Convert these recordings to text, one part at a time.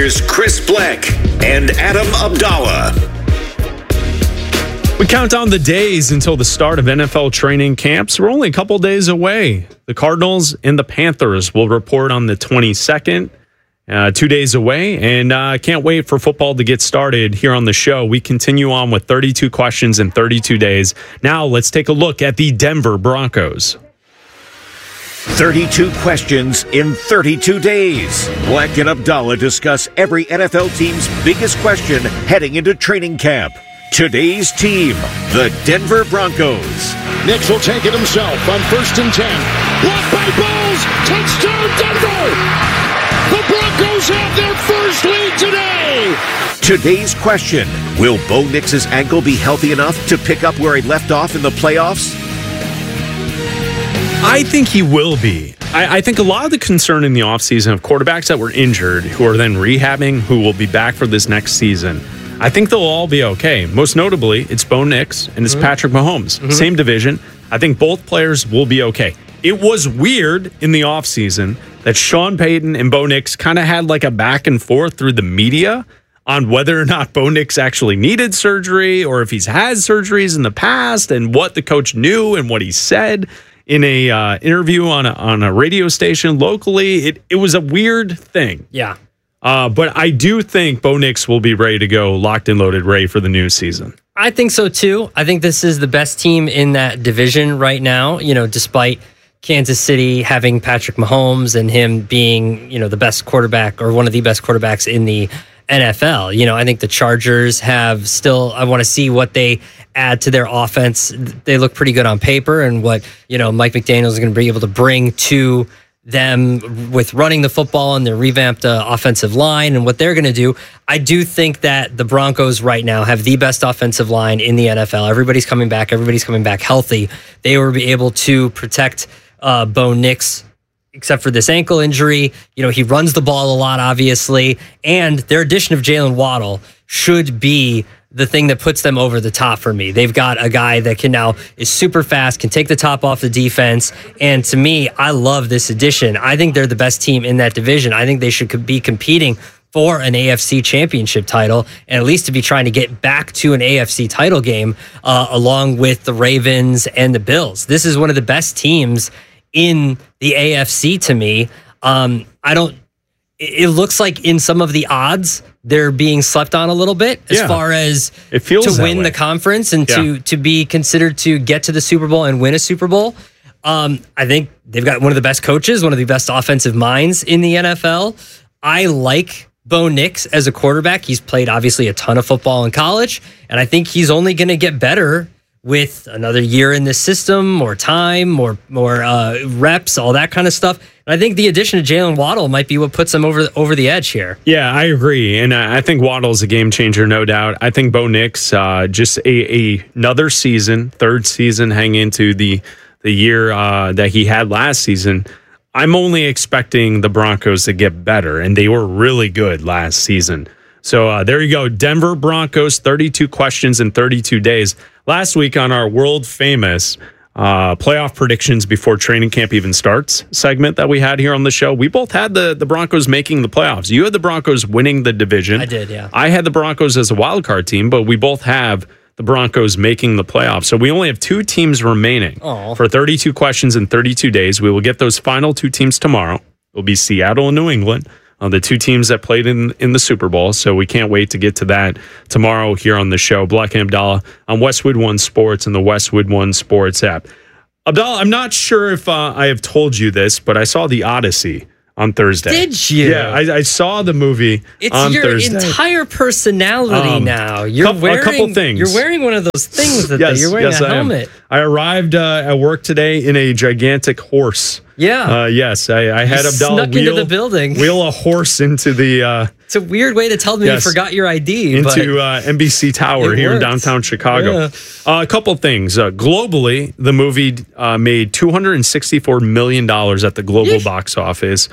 Here's Chris Black and Adam Abdallah. We count down the days until the start of NFL training camps. We're only a couple days away. The Cardinals and the Panthers will report on the 22nd, 2 days away. And I can't wait for football to get started here on the show. We continue on with 32 questions in 32 days. Now let's take a look at the Denver Broncos. 32 questions in 32 days. Black and Abdallah discuss every NFL team's biggest question heading into training camp. Today's team, the Denver Broncos. Nix will take it himself on 1st and 10. Blocked by Bowles. Touchdown, Denver! The Broncos have their first lead today! Today's question, will Bo Nix's ankle be healthy enough to pick up where he left off in the playoffs? I think he will be. I think a lot of the concern in the offseason of quarterbacks that were injured, who are then rehabbing, who will be back for this next season, I think they'll all be okay. Most notably, it's Bo Nix and it's Patrick Mahomes. Same division. I think both players will be okay. It was weird in the offseason that Sean Payton and Bo Nix kind of had like a back and forth through the media on whether or not Bo Nix actually needed surgery or if he's had surgeries in the past and what the coach knew and what he said in a interview on a radio station locally. It was a weird thing. Yeah. But I do think Bo Nix will be ready to go, locked and loaded, ready for the new season. I think so too. I think this is the best team in that division right now, despite Kansas City having Patrick Mahomes and him being, the best quarterback or one of the best quarterbacks in the NFL. I think the Chargers have still, I want to see what they add to their offense. They look pretty good on paper, and what, Mike McDaniel is going to be able to bring to them with running the football and their revamped offensive line and what they're going to do. I do think that the Broncos right now have the best offensive line in the NFL. Everybody's coming back. Everybody's coming back healthy. They will be able to protect Bo Nix, except for this ankle injury. He runs the ball a lot, obviously, and their addition of Jalen Waddle should be the thing that puts them over the top for me. They've got a guy that is super fast, can take the top off the defense, and to me, I love this addition. I think they're the best team in that division. I think they should be competing for an AFC championship title, and at least to be trying to get back to an AFC title game along with the Ravens and the Bills. This is one of the best teams in the AFC to me. It looks like in some of the odds, they're being slept on a little bit as far as it feels to win the conference and to be considered to get to the Super Bowl and win a Super Bowl. I think they've got one of the best coaches, one of the best offensive minds in the NFL. I like Bo Nix as a quarterback. He's played obviously a ton of football in college, and I think he's only going to get better with another year in this system, more time, more reps, all that kind of stuff. And I think the addition of Jalen Waddle might be what puts them over the edge here. Yeah, I agree. And I think Waddle's a game changer, no doubt. I think Bo Nix, just another season, third season, hang into the year that he had last season. I'm only expecting the Broncos to get better, and they were really good last season. So there you go. Denver Broncos, 32 questions in 32 days. Last week on our world famous playoff predictions before training camp even starts segment that we had here on the show, we both had the Broncos making the playoffs. You had the Broncos winning the division. I did, yeah. I had the Broncos as a wild card team, but we both have the Broncos making the playoffs. So we only have two teams remaining for 32 questions in 32 days. We will get those final two teams tomorrow. It'll be Seattle and New England. The two teams that played in the Super Bowl. So we can't wait to get to that tomorrow here on the show. Black and Abdallah on Westwood One Sports and the Westwood One Sports app. Abdallah, I'm not sure if I have told you this, but I saw The Odyssey on Thursday. Did you? Yeah, I saw the movie on Thursday. It's your entire personality now. You're wearing a couple things. You're wearing one of those things that you're wearing a helmet. I arrived at work today in a gigantic horse. Yeah. Yes, I had Abdallah into the building. Wheel a horse into the... it's a weird way to tell me you forgot your ID. Into NBC Tower here in downtown Chicago. Yeah. A couple things. Globally, the movie made $264 million at the global box office.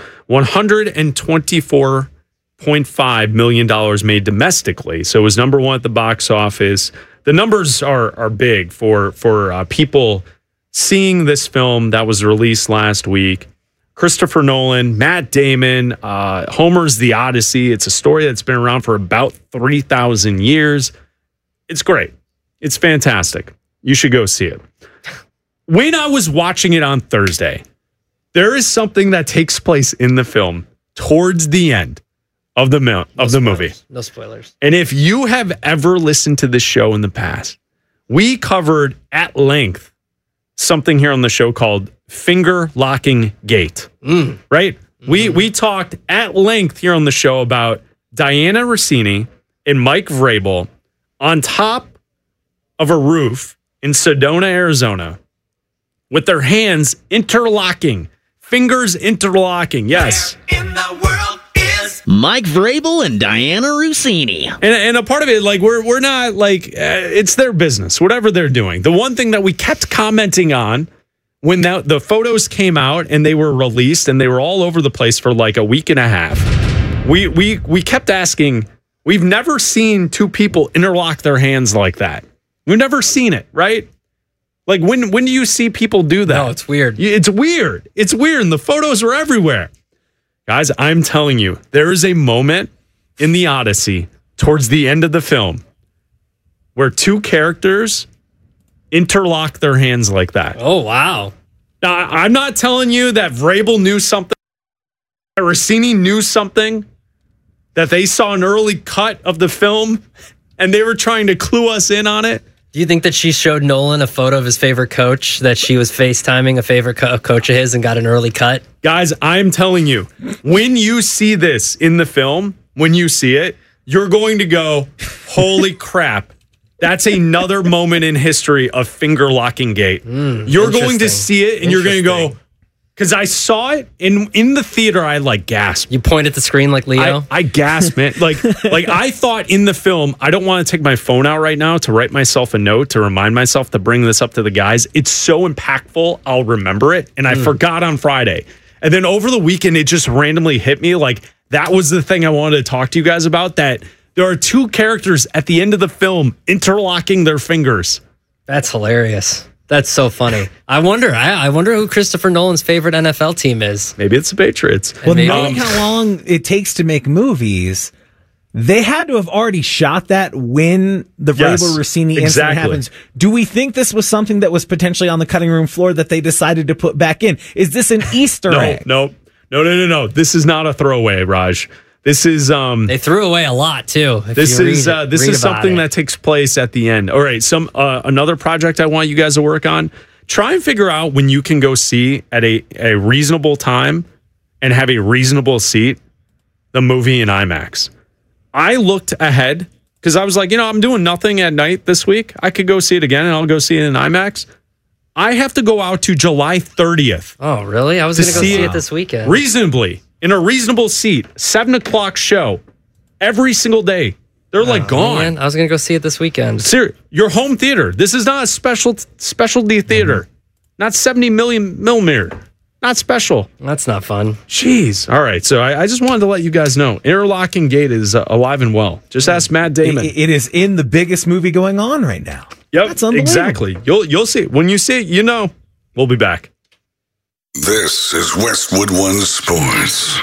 $124.5 million made domestically. So it was number one at the box office. The numbers are big for people seeing this film that was released last week. Christopher Nolan, Matt Damon, Homer's The Odyssey. It's a story that's been around for about 3,000 years. It's great. It's fantastic. You should go see it. When I was watching it on Thursday, there is something that takes place in the film towards the end of the movie. No spoilers. And if you have ever listened to this show in the past, we covered at length something here on the show called Finger Locking Gate, right? We talked at length here on the show about Diana Rossini and Mike Vrabel on top of a roof in Sedona, Arizona, with their hands interlocking, fingers interlocking. Yes. Where in the world is Mike Vrabel and Diana Rossini? And a part of it, like, we're not like, it's their business, whatever they're doing. The one thing that we kept commenting on when the photos came out and they were released and they were all over the place for like a week and a half, we kept asking, we've never seen two people interlock their hands like that. We've never seen it, right? Like, when do you see people do that? No, it's weird. It's weird. It's weird, and the photos are everywhere. Guys, I'm telling you, there is a moment in the Odyssey towards the end of the film where two characters interlock their hands like that. Oh, wow. Now, I'm not telling you that Vrabel knew something, that Rossini knew something, that they saw an early cut of the film and they were trying to clue us in on it. Do you think that she showed Nolan a photo of his favorite coach, that she was FaceTiming a favorite coach of his and got an early cut? Guys, I'm telling you, when you see this in the film, when you see it, you're going to go, holy crap. That's another moment in history of Finger Locking Gate. You're going to see it and you're going to go, because I saw it in the theater, I like gasped. You point at the screen like Leo? I gasped, man. Like I thought in the film, I don't want to take my phone out right now to write myself a note to remind myself to bring this up to the guys. It's so impactful, I'll remember it. And I forgot on Friday. And then over the weekend, it just randomly hit me. Like, that was the thing I wanted to talk to you guys about, that there are two characters at the end of the film interlocking their fingers. That's hilarious. That's so funny. I wonder who Christopher Nolan's favorite NFL team is. Maybe it's the Patriots. Well, knowing how long it takes to make movies, they had to have already shot that when the Vrabel Rossini incident happens. Do we think this was something that was potentially on the cutting room floor that they decided to put back in? Is this an Easter egg? No. This is not a throwaway, Raj. This is they threw away a lot too. This is something that takes place at the end. All right, another project I want you guys to work on. Try and figure out when you can go see at a reasonable time and have a reasonable seat the movie in IMAX. I looked ahead because I was like, I'm doing nothing at night this week. I could go see it again and I'll go see it in IMAX. I have to go out to July 30th. Oh, really? I was going to go see it this weekend. Reasonably. In a reasonable seat, 7:00 show, every single day. They're gone. Man, I was going to go see it this weekend. Your home theater. This is not a specialty theater. Not 70 millimeter. Not special. That's not fun. Jeez. All right. So I just wanted to let you guys know. Interlocking Gate is alive and well. Just ask Matt Damon. It is in the biggest movie going on right now. Yep. That's unbelievable. Exactly. You'll see it. When you see it, we'll be back. This is Westwood One Sports.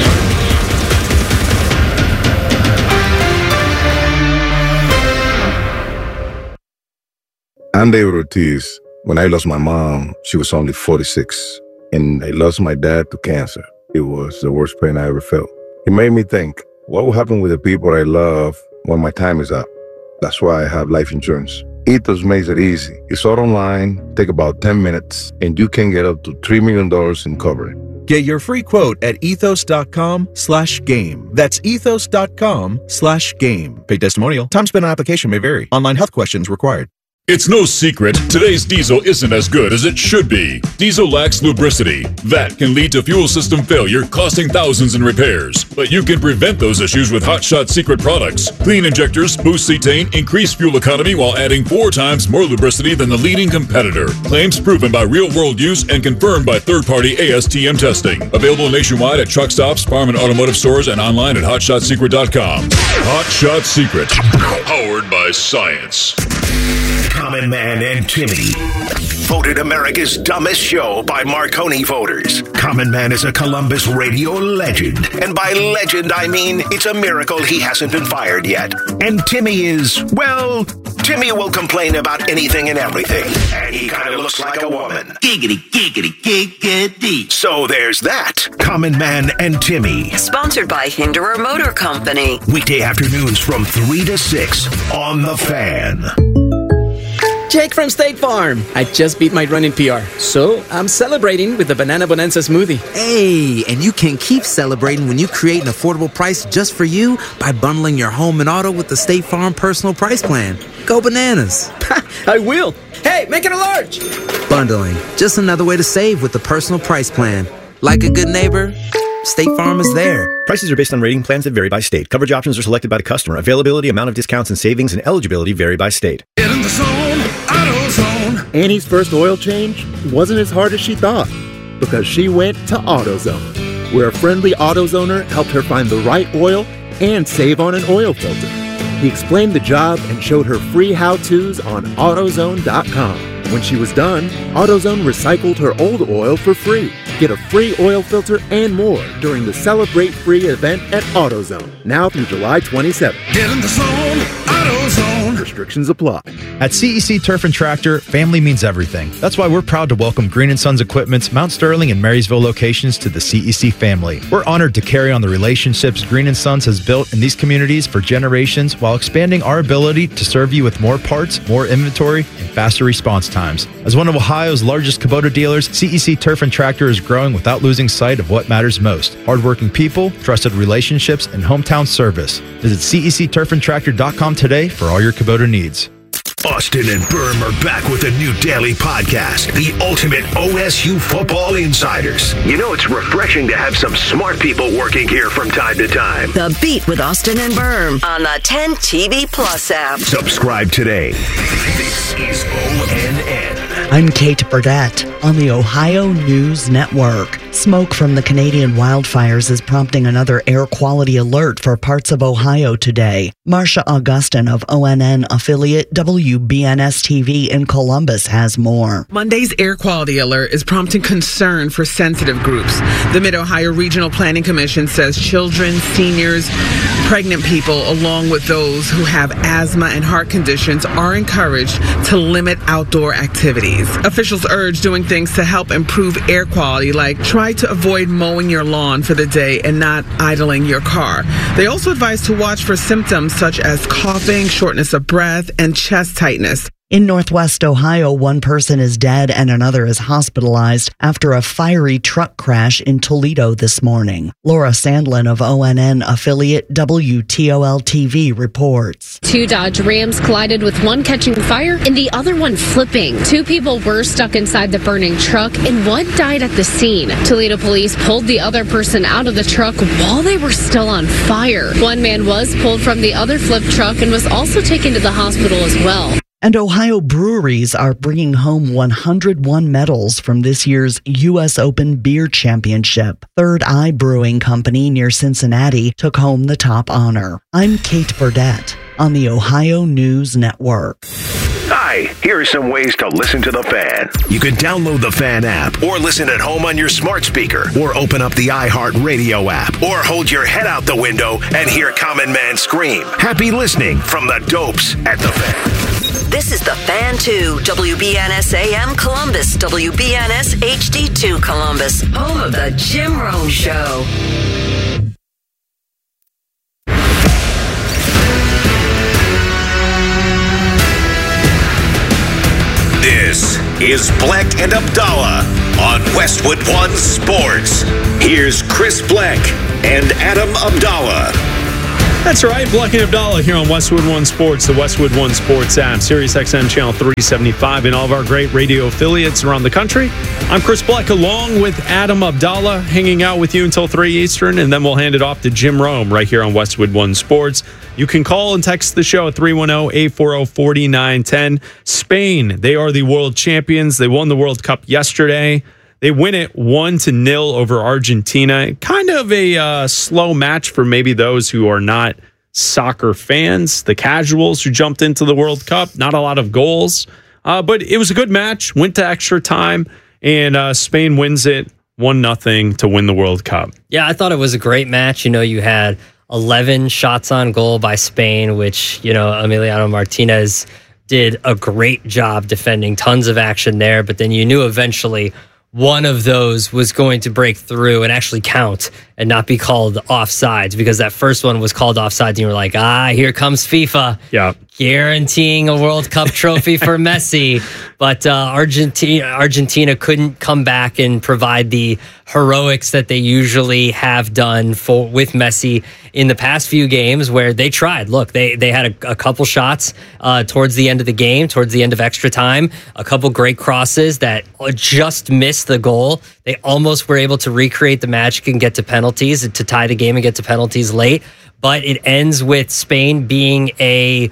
I'm David Ortiz. When I lost my mom, she was only 46. And I lost my dad to cancer. It was the worst pain I ever felt. It made me think, what will happen with the people I love when my time is up? That's why I have life insurance. Ethos makes it easy. It's all online, take about 10 minutes, and you can get up to $3 million in coverage. Get your free quote at ethos.com/game. That's ethos.com/game. Paid testimonial. Time spent on application may vary. Online health questions required. It's no secret, today's diesel isn't as good as it should be. Diesel lacks lubricity. That can lead to fuel system failure, costing thousands in repairs. But you can prevent those issues with Hot Shot Secret products. Clean injectors, boost cetane, increase fuel economy while adding 4 times more lubricity than the leading competitor. Claims proven by real-world use and confirmed by third-party ASTM testing. Available nationwide at truck stops, farm and automotive stores, and online at hotshotsecret.com. Hot Shot Secret. Powered by science. Common Man and Timmy. Voted America's dumbest show by Marconi voters. Common Man is a Columbus radio legend. And by legend, I mean it's a miracle he hasn't been fired yet. And Timmy is, well, Timmy will complain about anything and everything. And he kind of looks like a woman. Giggity, giggity, giggity. So there's that. Common Man and Timmy. Sponsored by Hinderer Motor Company. Weekday afternoons from 3 to 6 on The Fan. Jake from State Farm. I just beat my running PR, so I'm celebrating with the Banana Bonanza smoothie. Hey, and you can keep celebrating when you create an affordable price just for you by bundling your home and auto with the State Farm Personal Price Plan. Go bananas. I will. Hey, make it a large. Bundling. Just another way to save with the Personal Price Plan. Like a good neighbor, State Farm is there. Prices are based on rating plans that vary by state. Coverage options are selected by the customer. Availability, amount of discounts and savings, and eligibility vary by state. Get in the zone, AutoZone. Annie's first oil change wasn't as hard as she thought because she went to AutoZone, where a friendly AutoZoner helped her find the right oil and save on an oil filter. He explained the job and showed her free how-tos on AutoZone.com. When she was done, AutoZone recycled her old oil for free. Get a free oil filter and more during the Celebrate Free event at AutoZone, now through July 27th. Get in the zone, AutoZone. Restrictions apply. At CEC Turf and Tractor, family means everything. That's why we're proud to welcome Green & Sons Equipment's Mount Sterling and Marysville locations to the CEC family. We're honored to carry on the relationships Green & Sons has built in these communities for generations while expanding our ability to serve you with more parts, more inventory, and faster response times. As one of Ohio's largest Kubota dealers, CEC Turf and Tractor is growing without losing sight of what matters most. Hardworking people, trusted relationships, and hometown service. Visit CECTurfandTractor.com today for all your Kubota needs. Austin and Berm are back with a new daily podcast, the ultimate OSU football insiders. You know, it's refreshing to have some smart people working here from time to time. The Beat with Austin and Berm on the 10 TV Plus app. Subscribe today. This is ONN. I'm Kate Burdett on the Ohio News Network. Smoke from the Canadian wildfires is prompting another air quality alert for parts of Ohio today. Marcia Augustin of ONN affiliate WBNS-TV in Columbus has more. Monday's air quality alert is prompting concern for sensitive groups. The Mid-Ohio Regional Planning Commission says children, seniors, pregnant people, along with those who have asthma and heart conditions are encouraged to limit outdoor activities. Officials urge doing things to help improve air quality, like try to avoid mowing your lawn for the day and not idling your car. They also advise to watch for symptoms such as coughing, shortness of breath, and chest tightness. In Northwest Ohio, one person is dead and another is hospitalized after a fiery truck crash in Toledo this morning. Laura Sandlin of ONN affiliate WTOL-TV reports. 2 Dodge Rams collided with one catching fire and the other one flipping. 2 people were stuck inside the burning truck and one died at the scene. Toledo police pulled the other person out of the truck while they were still on fire. One man was pulled from the other flipped truck and was also taken to the hospital as well. And Ohio breweries are bringing home 101 medals from this year's U.S. Open Beer Championship. Third Eye Brewing Company near Cincinnati took home the top honor. I'm Kate Burdett on the Ohio News Network. Hi, here are some ways to listen to The Fan. You can download the Fan app, or listen at home on your smart speaker, or open up the iHeartRadio app, or hold your head out the window and hear Common Man scream. Happy listening from the dopes at The Fan. This is The Fan 2, WBNS AM Columbus, WBNS HD2 Columbus, home of the Jim Rome Show. This is Black and Abdallah on Westwood One Sports. Here's Chris Black and Adam Abdallah. That's right, Black and Abdallah here on Westwood One Sports, the Westwood One Sports app, Sirius XM Channel 375, and all of our great radio affiliates around the country. I'm Chris Black, along with Adam Abdallah, hanging out with you until 3 Eastern, and then we'll hand it off to Jim Rome right here on Westwood One Sports. You can call and text the show at 310-840-4910. Spain, they are the world champions. They won the World Cup yesterday. They win it 1-0 over Argentina. Kind of a slow match for maybe those who are not soccer fans, the casuals who jumped into the World Cup. Not a lot of goals, but it was a good match. Went to extra time, and Spain wins it 1-0 to win the World Cup. Yeah, I thought it was a great match. You had 11 shots on goal by Spain, which, Emiliano Martinez did a great job defending. Tons of action there, but then you knew eventually one of those was going to break through and actually count and not be called offsides, because that first one was called offsides and you were like, here comes FIFA. Yeah. Guaranteeing a World Cup trophy for Messi. But Argentina couldn't come back and provide the heroics that they usually have done with Messi in the past few games, where they tried. Look, they had a couple shots towards the end of the game, towards the end of extra time, a couple great crosses that just missed the goal. They almost were able to recreate the magic and get to penalties, to tie the game and get to penalties late. But it ends with Spain being a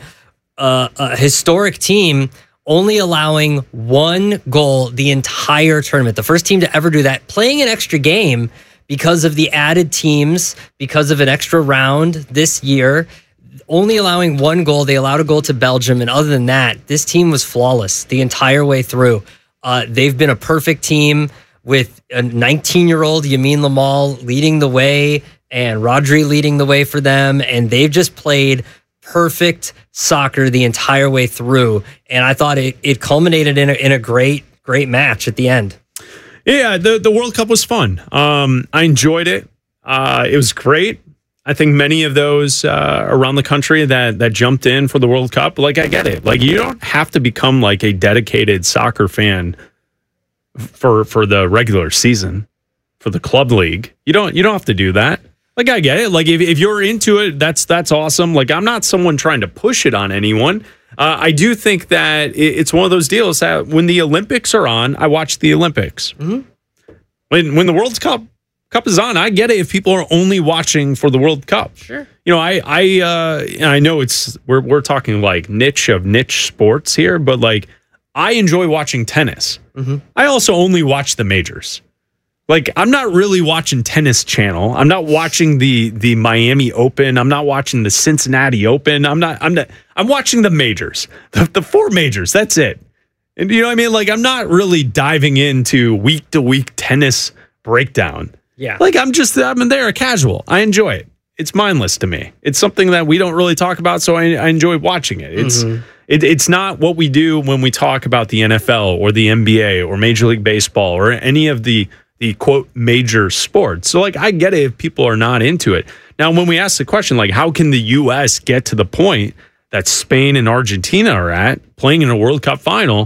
historic team, only allowing one goal the entire tournament. The first team to ever do that, playing an extra game because of the added teams, because of an extra round this year, only allowing one goal. They allowed a goal to Belgium, and other than that, this team was flawless the entire way through. They've been a perfect team with a 19-year-old Lamine Yamal leading the way and Rodri leading the way for them, and they've just played perfect soccer the entire way through, and I thought it culminated in a great match at the end. Yeah, the World Cup was fun. I enjoyed it. It was great. I think many of those around the country that jumped in for the World Cup, I get it. You don't have to become a dedicated soccer fan for the regular season, for the club league. You don't have to do that. I get it. If you're into it, that's awesome. I'm not someone trying to push it on anyone. I do think that it's one of those deals that when the Olympics are on, I watch the Olympics. Mm-hmm. When the World Cup is on, I get it if people are only watching for the World Cup. Sure. I know we're talking niche of niche sports here, but I enjoy watching tennis. Mm-hmm. I also only watch the majors. I'm not really watching Tennis Channel. I'm not watching the Miami Open. I'm not watching the Cincinnati Open. I'm watching the majors, the four majors. That's it. And you know what I mean? I'm not really diving into week to week tennis breakdown. Yeah. I'm there a casual. I enjoy it. It's mindless to me. It's something that we don't really talk about, so I enjoy watching it. It's not what we do when we talk about the NFL or the NBA or Major League Baseball or any of the quote major sports. So I get it if people are not into it. Now, when we ask the question, how can the U.S. get to the point that Spain and Argentina are at, playing in a World Cup final?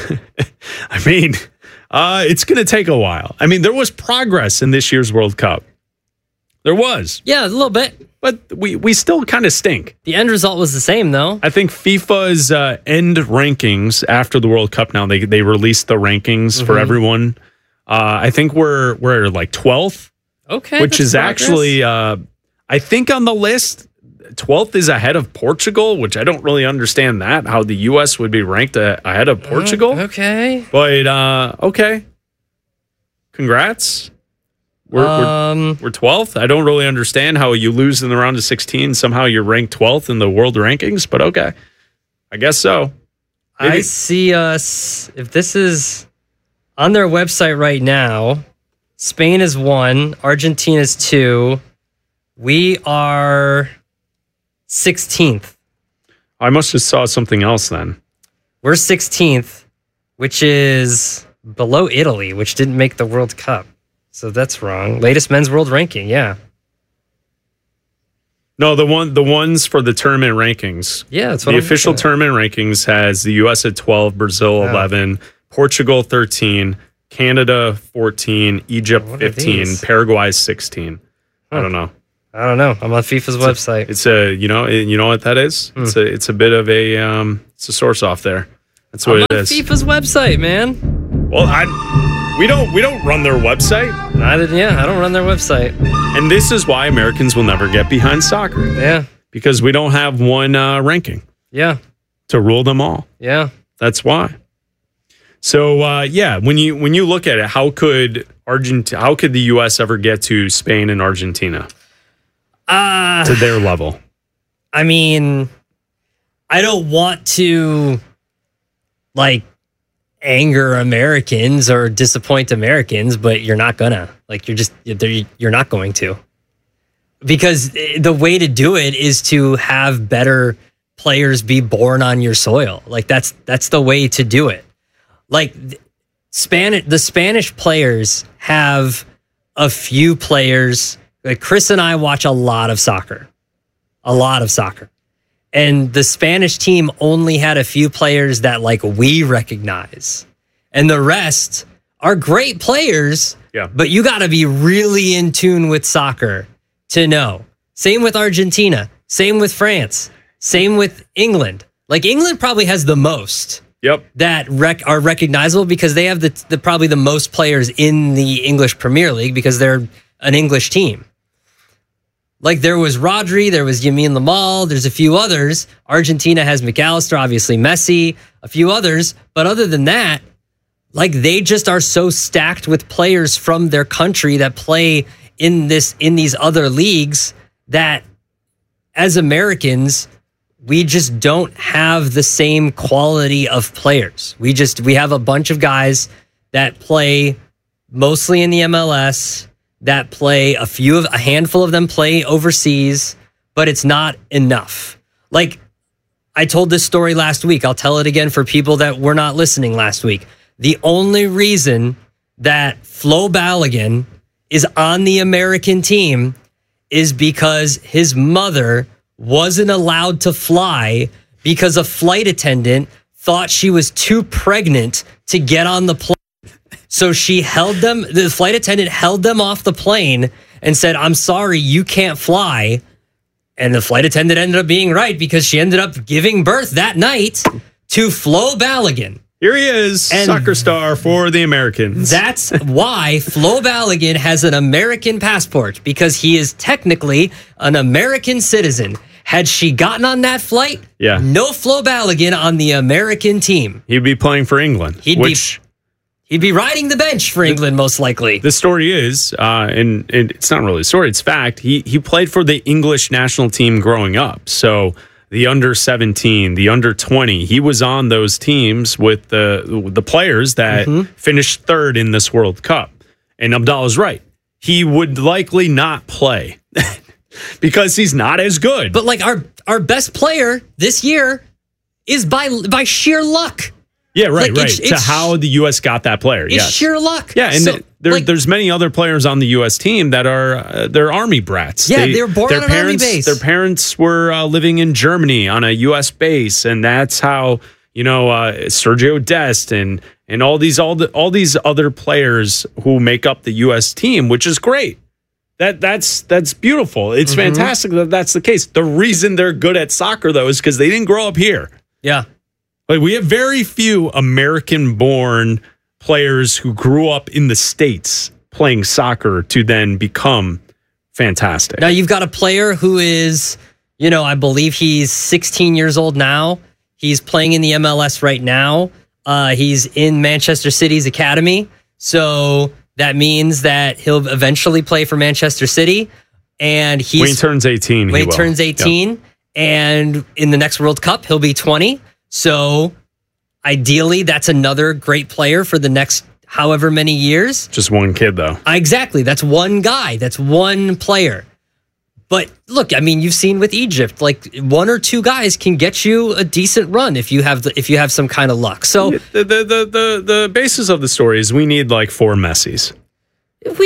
It's going to take a while. There was progress in this year's World Cup. There was. Yeah, a little bit. But we still kind of stink. The end result was the same, though. I think FIFA's end rankings after the World Cup now, they released the rankings for everyone. I think we're 12th. Okay. Which is progress. Actually, I think on the list, 12th is ahead of Portugal, which I don't really understand how the U.S. would be ranked ahead of Portugal. Okay. But, okay. Congrats. We're 12th. I don't really understand how you lose in the round of 16. Somehow you're ranked 12th in the world rankings, but okay. I guess so. Maybe. I see us, if this is on their website right now, Spain is 1, Argentina is 2. We are 16th. I must have saw something else then. We're 16th, which is below Italy, which didn't make the World Cup. So that's wrong. Latest men's world ranking, yeah. No, the ones for the tournament rankings. Yeah, that's what the official tournament rankings has the U.S. at 12, Brazil 11, Portugal 13, Canada 14, Egypt 15, Paraguay 16. I don't know. I'm on FIFA's website. It's you know what that is? It's a bit of a it's a source off there. That's what it is. FIFA's website, man. Well, we don't run their website. I don't run their website. And this is why Americans will never get behind soccer. Yeah. Because we don't have one ranking. Yeah. To rule them all. Yeah. That's why. So when you look at it, how could the U.S. ever get to Spain and Argentina? To their level? I mean, I don't want to like anger Americans or disappoint Americans, but you're not gonna. Like, you're not going to. Because the way to do it is to have better players be born on your soil. Like, that's the way to do it. Like, the Spanish players have a few players. Like, Chris and I watch a lot of soccer. And the Spanish team only had a few players that like we recognize. And the rest are great players, but you got to be really in tune with soccer to know. Same with Argentina. Same with France. Same with England. Like, England probably has the most that are recognizable because they have the probably the most players in the English Premier League because they're an English team. Like, there was Rodri, there was Lamine Yamal, there's a few others. Argentina has McAllister, obviously Messi, a few others. But other than that, like, they just are so stacked with players from their country that play in these other leagues that as Americans, we just don't have the same quality of players. We have a bunch of guys that play mostly in the MLS, that play a handful of them play overseas, but it's not enough. Like, I told this story last week. I'll tell it again for people that were not listening last week. The only reason that Flo Balogun is on the American team is because his mother wasn't allowed to fly because a flight attendant thought she was too pregnant to get on the plane. So the flight attendant held them off the plane and said, "I'm sorry, you can't fly." And the flight attendant ended up being right because she ended up giving birth that night to Flo Balogun. Here he is, soccer star for the Americans. That's why Flo Balogun has an American passport, because he is technically an American citizen. Had she gotten on that flight, no Flo Balogun on the American team. He'd be playing for England. He'd be riding the bench for England, most likely. The story is, and it's not really a story, it's fact, he played for the English national team growing up. So the under 17, the under 20, he was on those teams with the players that finished third in this World Cup. And Abdallah's right. He would likely not play because he's not as good. But like our best player this year is by sheer luck. Yeah, right. To how the U.S. got that player. It's sheer luck. Yeah, and there's many other players on the U.S. team that are they're Army brats. Yeah, they were born on an Army base. Their parents were living in Germany on a U.S. base, and that's how Sergio Dest and all these other players who make up the U.S. team, which is great. That's beautiful. It's fantastic that that's the case. The reason they're good at soccer, though, is because they didn't grow up here. Yeah. Like, we have very few American-born players who grew up in the States playing soccer to then become fantastic. Now, you've got a player who is, I believe he's 16 years old now. He's playing in the MLS right now. He's in Manchester City's academy. So that means that he'll eventually play for Manchester City. And when he turns 18, When he turns 18. Yep. And in the next World Cup, he'll be 20. So ideally, that's another great player for the next however many years. Just one kid, though. Exactly. That's one guy. That's one player. But look, I mean, you've seen with Egypt, like, one or two guys can get you a decent run if you have some kind of luck. So the basis of the story is we need like 4 Messis. If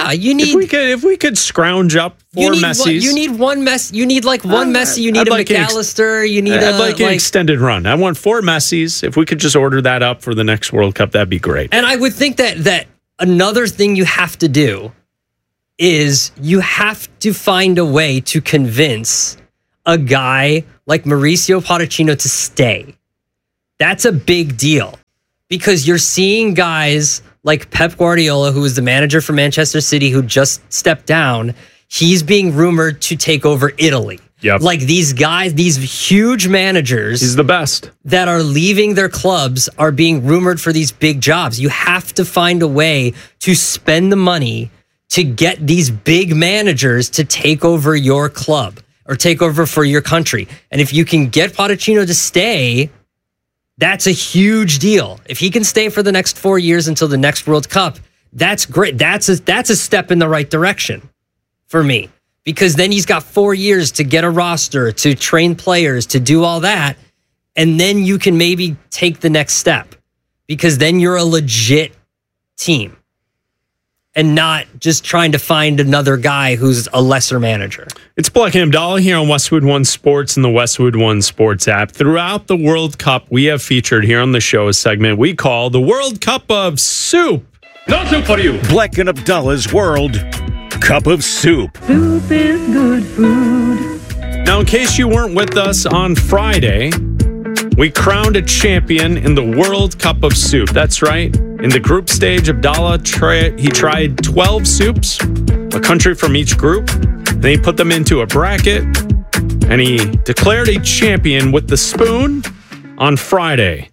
we could scrounge up 4 Messis. You need one Messi. You need like one Messi. You need McAllister. You need I'd like an extended run. I want 4 Messis. If we could just order that up for the next World Cup, that'd be great. And I would think that another thing you have to do is you have to find a way to convince a guy like Mauricio Pochettino to stay. That's a big deal because you're seeing guys like Pep Guardiola, who is the manager for Manchester City, who just stepped down. He's being rumored to take over Italy. Yep. Like, these guys, these huge managers. He's the best. That are leaving their clubs are being rumored for these big jobs. You have to find a way to spend the money to get these big managers to take over your club. or take over for your country. And if you can get Potocino to stay, that's a huge deal. If he can stay for the next 4 years until the next World Cup, that's great. That's a step in the right direction for me, because then he's got 4 years to get a roster, to train players, to do all that. And then you can maybe take the next step, because then you're a legit team and not just trying to find another guy who's a lesser manager. It's Bleck and Abdallah here on Westwood One Sports and the Westwood One Sports app. Throughout the World Cup, we have featured here on the show a segment we call the World Cup of Soup. No soup for you. Bleck and Abdallah's World Cup of Soup. Soup is good food. Now, in case you weren't with us on Friday, we crowned a champion in the World Cup of Soup. That's right. In the group stage, Abdallah he tried 12 soups, a country from each group. Then he put them into a bracket, and he declared a champion with the spoon on Friday.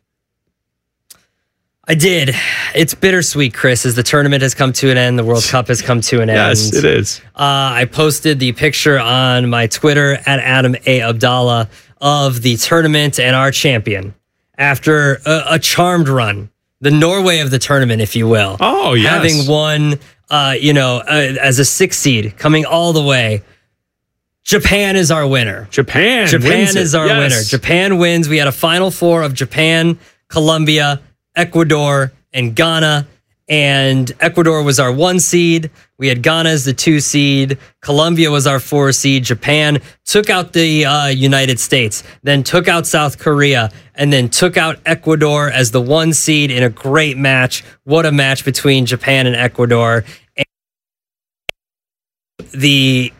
I did. It's bittersweet, Chris, as the tournament has come to an end. The World Cup has come to an end. Yes, it is. I posted the picture on my Twitter at Adam A. Abdallah of the tournament and our champion after a charmed run. The Norway of the tournament, if you will. Oh, yes. Having won, as a 6 seed, coming all the way. Japan is our winner. Japan is our winner. Japan wins. We had a Final Four of Japan, Colombia, Ecuador, and Ghana. And Ecuador was our 1 seed. We had Ghana as the 2 seed. Colombia was our 4 seed. Japan took out the United States, then took out South Korea, and then took out Ecuador as the 1 seed in a great match. What a match between Japan and Ecuador. And the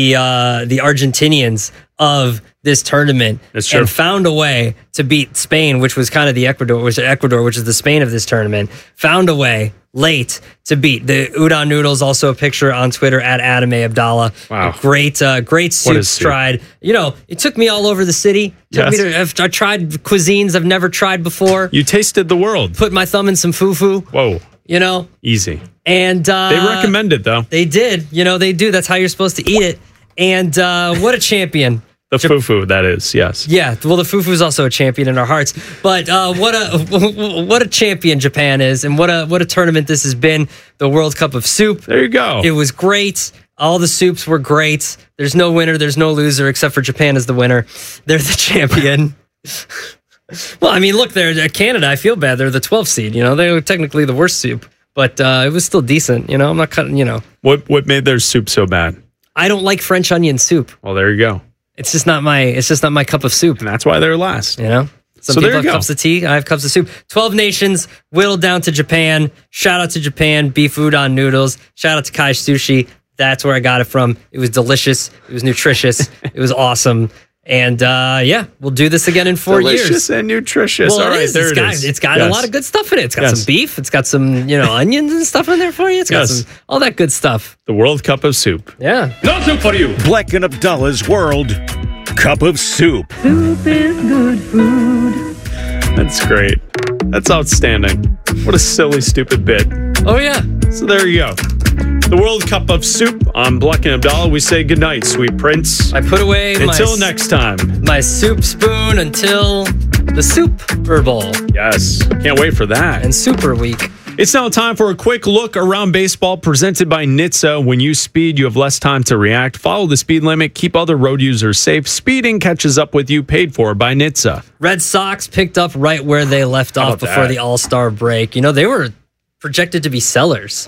Argentinians of this tournament and found a way to beat Spain, which was kind of the Ecuador, which is the Spain of this tournament, found a way late to beat the udon noodles. Also a picture on Twitter at Adam A. Abdallah. Wow. A great soup stride. You know, it took me all over the city. I tried cuisines I've never tried before. You tasted the world. Put my thumb in some fufu. Whoa. You know? Easy. And they recommend it, though. They did. You know, they do. That's how you're supposed to eat it. And what a champion. The fufu, that is, yes. Yeah, well, the fufu is also a champion in our hearts. But what a champion Japan is, and what a tournament this has been. The World Cup of Soup. There you go. It was great. All the soups were great. There's no winner. There's no loser, except for Japan is the winner. They're the champion. Well, I mean, look, they're Canada. I feel bad. They're the 12th seed. You know, they were technically the worst soup, but it was still decent. You know, I'm not cutting. You know, what made their soup so bad? I don't like French onion soup. Well, there you go. It's just not my cup of soup. And that's why they're last. You know? Some people have cups of tea. I have cups of soup. 12 nations, whittled down to Japan. Shout out to Japan, beef udon noodles. Shout out to Kai Sushi. That's where I got it from. It was delicious. It was nutritious. It was awesome. And we'll do this again in 4 years. Delicious and nutritious. Well, all right, there it is. It's got a lot of good stuff in it. It's got some beef. It's got some, onions and stuff in there for you. It's got all that good stuff. The World Cup of Soup. Yeah. No soup for you. Bleck and Abdallah's World Cup of Soup. Soup is good food. That's great. That's outstanding. What a silly, stupid bit. Oh, yeah. So there you go. The World Cup of Soup. I'm Bleck and Abdallah. We say goodnight, sweet prince. I put away until next time. My soup spoon until the Super Bowl. Yes. Can't wait for that. And Super Week. It's now time for a quick look around baseball presented by NHTSA. When you speed, you have less time to react. Follow the speed limit. Keep other road users safe. Speeding catches up with you. Paid for by NHTSA. Red Sox picked up right where they left off before the All-Star break. You know, they were projected to be sellers.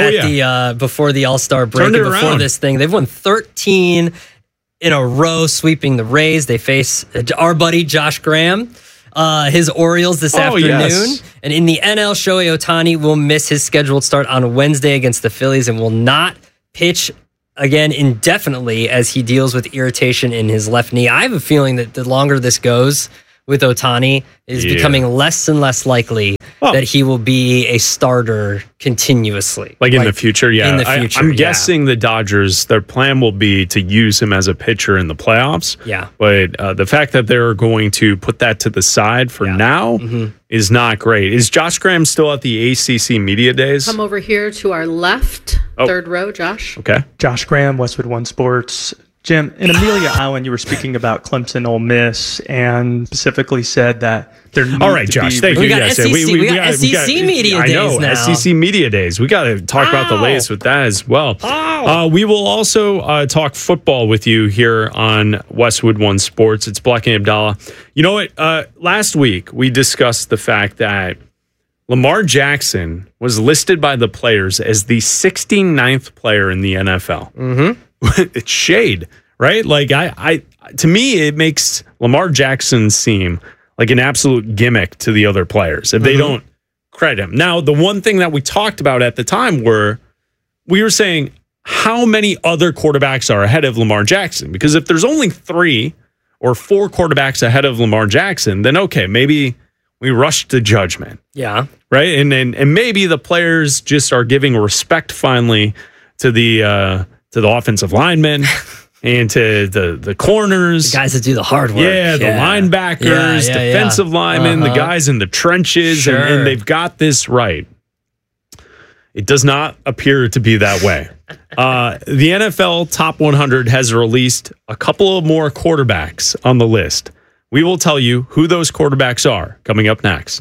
Before the All-Star break, before this thing, they've won 13 in a row, sweeping the Rays. They face our buddy Josh Graham, his Orioles this afternoon. Yes. And in the NL, Shohei Ohtani will miss his scheduled start on Wednesday against the Phillies and will not pitch again indefinitely as he deals with irritation in his left knee. I have a feeling that the longer this goes with Ohtani, it is becoming less and less likely that he will be a starter continuously. Like in the future, yeah. In the future, I'm guessing the Dodgers, their plan will be to use him as a pitcher in the playoffs. Yeah. But the fact that they're going to put that to the side for now is not great. Is Josh Graham still at the ACC Media Days? Come over here to our left, third row, Josh. Okay. Josh Graham, Westwood One Sports. Jim, in Amelia Island, you were speaking about Clemson, Ole Miss, and specifically said that there needs all right, Josh, thank you. We got SEC, we got SEC Media Days now. I know, SEC Media Days. We got to talk about the latest with that as well. We will also talk football with you here on Westwood One Sports. It's Black and Abdallah. You know what? Last week, we discussed the fact that Lamar Jackson was listed by the players as the 69th player in the NFL. Mm-hmm. It's shade, right? Like to me, it makes Lamar Jackson seem like an absolute gimmick to the other players if they don't credit him. Now, the one thing that we talked about at the time we were saying how many other quarterbacks are ahead of Lamar Jackson? Because if there's only 3 or 4 quarterbacks ahead of Lamar Jackson, then okay, maybe we rush to judgment. Yeah. Right? And maybe the players just are giving respect finally to the offensive linemen and to the corners. The guys that do the hard work. Yeah, the linebackers, defensive linemen, the guys in the trenches, Sure. and they've got this right. It does not appear to be that way. The NFL Top 100 has released a couple of more quarterbacks on the list. We will tell you who those quarterbacks are coming up next.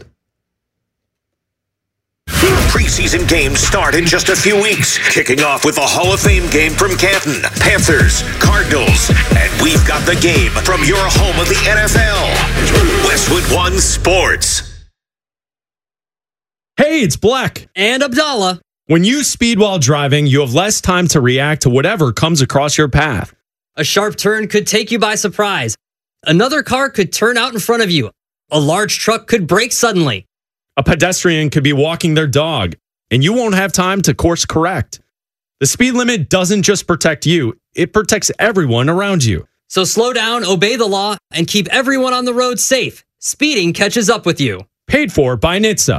Preseason games start in just a few weeks, kicking off with a Hall of Fame game from Canton, Panthers, Cardinals, and we've got the game from your home of the NFL, Westwood One Sports. Hey, it's Black and Abdallah. When you speed while driving, you have less time to react to whatever comes across your path. A sharp turn could take you by surprise. Another car could turn out in front of you. A large truck could brake suddenly. A pedestrian could be walking their dog, and you won't have time to course correct. The speed limit doesn't just protect you, it protects everyone around you. So slow down, obey the law, and keep everyone on the road safe. Speeding catches up with you. Paid for by NHTSA.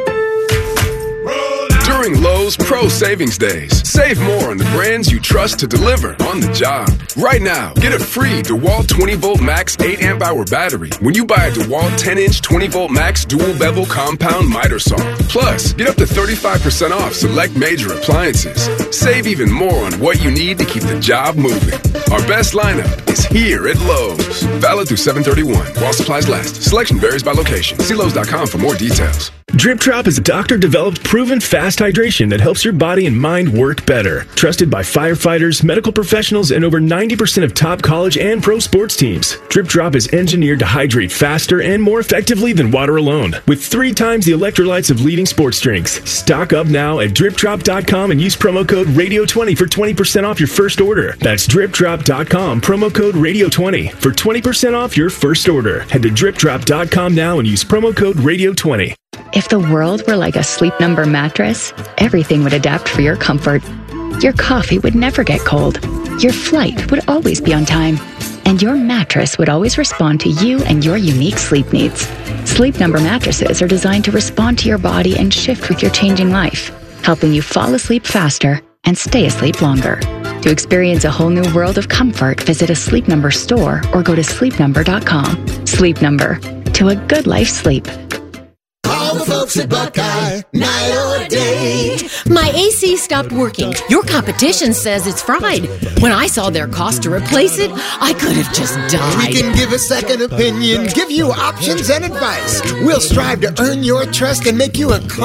During Lowe's Pro Savings Days, save more on the brands you trust to deliver on the job. Right now, get a free DeWalt 20-volt max 8-amp-hour battery when you buy a DeWalt 10-inch 20-volt max dual bevel compound miter saw. Plus, get up to 35% off select major appliances. Save even more on what you need to keep the job moving. Our best lineup is here at Lowe's. Valid through 7/31 while supplies last. Selection varies by location. See Lowe's.com for more details. Drip Drop is a doctor-developed, proven fast hydration that helps your body and mind work better. Trusted by firefighters, medical professionals, and over 90% of top college and pro sports teams. Drip Drop is engineered to hydrate faster and more effectively than water alone, with 3 times the electrolytes of leading sports drinks. Stock up now at DripDrop.com and use promo code Radio20 for 20% off your first order. That's DripDrop.com, promo code Radio20 for 20% off your first order. Head to DripDrop.com now and use promo code Radio20. If the world were like a Sleep Number mattress, everything would adapt for your comfort. Your coffee would never get cold. Your flight would always be on time. And your mattress would always respond to you and your unique sleep needs. Sleep Number mattresses are designed to respond to your body and shift with your changing life, helping you fall asleep faster and stay asleep longer. To experience a whole new world of comfort, visit a Sleep Number store or go to sleepnumber.com. Sleep Number. To a good life's sleep. Call the folks at Buckeye, night or day. My AC stopped working. Your competition says it's fried. When I saw their cost to replace it, I could have just died. We can give a second opinion, give you options and advice. We'll strive to earn your trust and make you a